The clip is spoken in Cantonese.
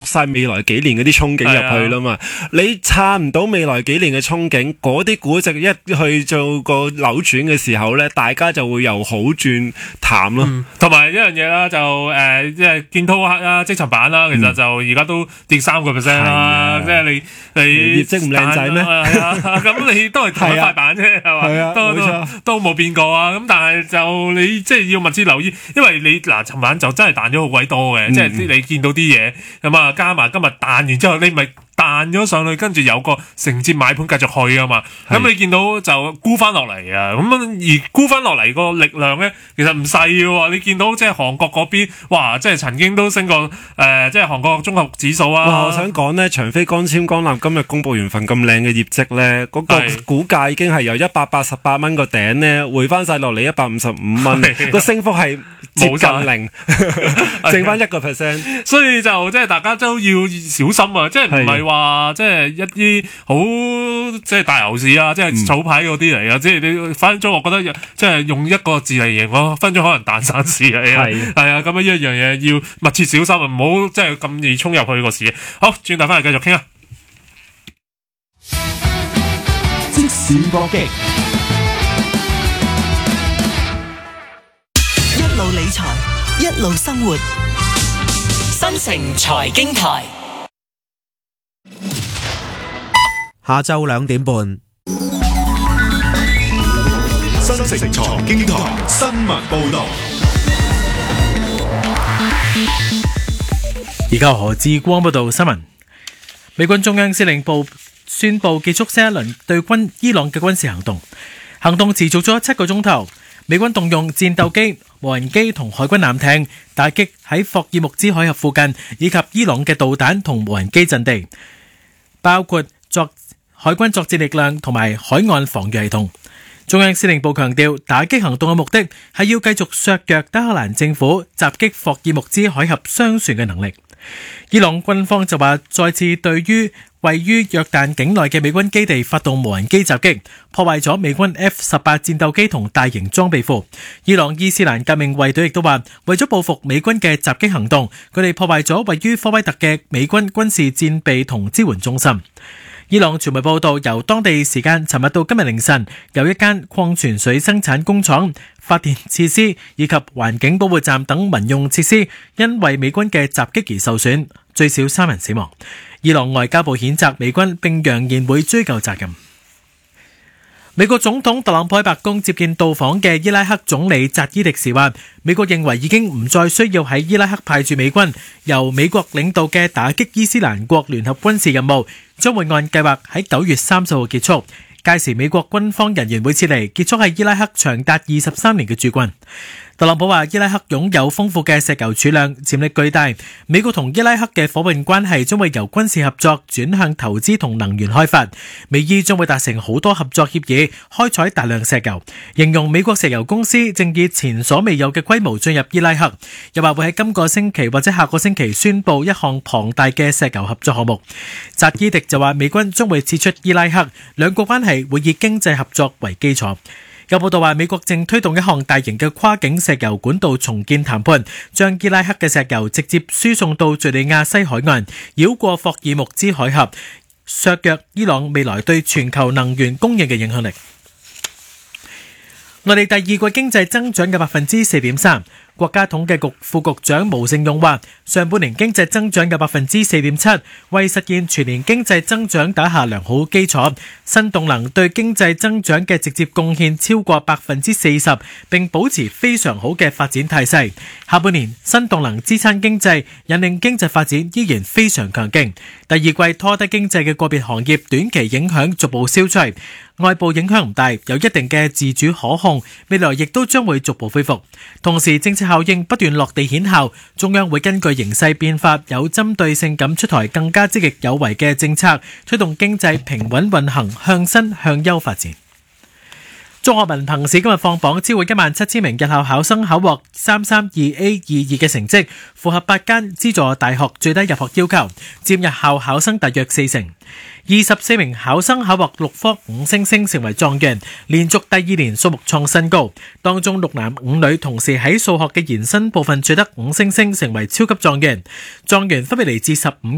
晒未來幾年嗰啲憧憬入去啦嘛。你撐唔到未來幾年嘅憧憬，嗰啲估值一去做個扭轉嘅時候咧，大家就會由好轉淡咯。 同埋一樣嘢啦，就即係建滔克啦、積層板啦，其實就而家都跌3%啦。即係你業績唔靚仔咩？ 係啊，咁你都係同一塊板啫，係嘛？ 係啊， 都冇變過啊。咁但係就你即係要密切留意，因為你尋晚就真係彈咗好鬼多嘅，即係你見到啲嘢咁啊，加埋今日彈完之後，你咪彈咗上去，跟住有個承接買盤繼續去啊嘛。咁你見到就沽翻落嚟啊，咁而沽翻落嚟個力量咧，其實唔細嘅喎。你見到即係韓國嗰邊，哇！即係曾經都升過即係韓國綜合指數啊。 哇！我想講咧，長飛光纖光纜今日公佈完份咁靚嘅業績咧，嗰個股價已經係由188蚊個頂咧回翻晒落嚟155蚊，個升幅係接近0，剩翻1%。 所以就即係大家都要小心啊！即係唔係話即係一啲好即係大牛市啊，即係草牌嗰啲嚟啊！即係你分分鐘，我覺得即係用一個字嚟形容，分分鐘可能蛋散市嚟啊！係啊，咁樣一樣嘢要密切小心啊！唔好即係咁易衝入去個市。好，轉頭翻嚟繼續傾啊！ 即時搏擊， 一路理財，一路生活，新城財經台。 下晝2點半， 新城財經台新聞報道。 而家何志光報道新聞。美軍中央司令部宣布結束新一輪對伊朗嘅軍事行動，行動持續咗7個鐘頭。美軍動用戰鬥機、無人機同海軍艦艇打擊喺霍爾木茲海峽附近以及伊朗嘅導彈同無人機陣地，包括海軍作戰力量同埋海岸防禦系統。中央司令部強調，打擊行動嘅目的係要繼續削弱德黑蘭政府襲擊霍爾木茲海峽商船嘅能力。伊朗軍方就話，再次對於位於約旦境內嘅美軍基地發動無人機襲擊，破壞咗美軍 F-18 戰鬥機同大型裝備庫。伊朗伊斯蘭革命衛隊亦都話，為咗報復美軍嘅襲擊行動，佢哋破壞咗位於科威特嘅美軍軍事戰備同支援中心。伊朗傳媒報道，由當地時間尋日到今日凌晨，有一間礦泉水生產工廠、發電設施以及環境保護站等民用設施因為美軍嘅襲擊而受損，最少3人死亡。伊朗外交部譴責美軍並揚言會追究責任。美國總統特朗普喺白宮接見到訪嘅伊拉克總理扎伊迪時話，美國認為已經唔再需要喺伊拉克派駐美軍，由美國領導嘅打擊伊斯蘭國聯合軍事任務將會按計劃喺9月30號結束。屆時美國軍方人員會撤離，結束喺伊拉克長達23年嘅駐軍。特朗普話，伊拉克擁有豐富嘅石油儲量，潛力巨大。美國同伊拉克嘅伙伴關係將會由軍事合作轉向投資同能源開發。美伊將會達成好多合作協議，開採大量石油。形容美國石油公司正以前所未有嘅規模進入伊拉克，又話會喺今個星期或者下個星期宣布一項龐大嘅石油合作項目。扎伊迪就話，美軍將會撤出伊拉克，兩國關係會以經濟合作為基礎。有報道話，美國正推動一項大型嘅跨境石油管道重建談判，將伊拉克嘅石油直接輸送到敘利亞西海岸，繞過霍爾木茲海峽，削弱伊朗未來對全球能源供應嘅影響力。內地第二季經濟增長嘅4.3%。國家統計局副局長毛盛勇話，上半年經濟增長嘅4.7%，為實現全年經濟增長打下良好基礎。新動能對經濟增長嘅直接貢獻超過40%，並保持非常好嘅發展態勢。下半年新動能支撐經濟，引領經濟發展依然非常強勁。第二季拖低經濟嘅個別行業短期影響逐步消除，外部影響唔大，有一定嘅自主可控，未來亦都將會逐步恢復。同時政策效應不斷落地顯效，中央會根據形勢變化，有針對性咁出台更加積極有為嘅政策，推動經濟平穩運行，向新向優發展。中學文憑試今日放榜，超過17000名日校考生考獲 332A22 嘅成績，符合8間資助大學最低入學要求，佔日校考生大約40%。24名考生考獲6科5星星，成為狀元，連續第2年數目創新高。當中6男5女同時喺數學嘅延伸部分取得5星星，成為超級狀元。狀元分別嚟自15